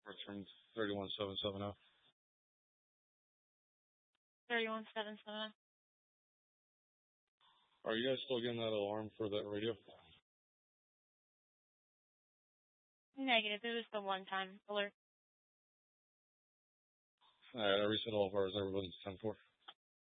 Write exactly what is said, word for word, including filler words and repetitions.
Return thirty-one seven seven zero. thirty-one seven seven. Are you guys still getting that alarm for that radio? Negative. It was the one-time alert. Alright, I reset all of ours. Everybody's ten four.